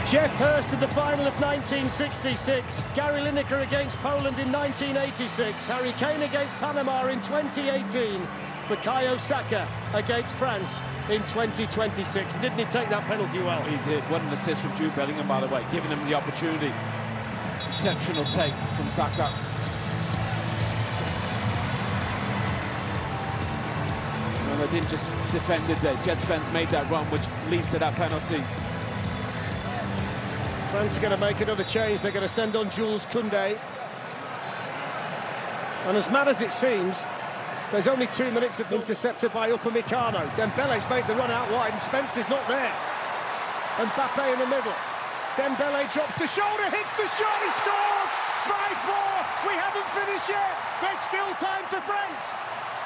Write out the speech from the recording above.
Geoff Hurst in the final of 1966, Gary Lineker against Poland in 1986, Harry Kane against Panama in 2018, Bukayo Saka against France in 2026. Didn't he take that penalty well? He did. What an assist from Jude Bellingham, by the way, giving him the opportunity. Exceptional take from Saka. Well, they didn't just defend it there. Jet Spence made that run, which leads to that penalty. France are going to make another change. They're going to send on Jules Koundé. And as mad as it seems, there's only 2 minutes of intercepted by Upamecano. Dembele's made the run out wide and Spence is not there. And Mbappe in the middle. Dembele drops the shoulder, hits the shot, he scores! 5-4, we haven't finished yet. There's still time for France.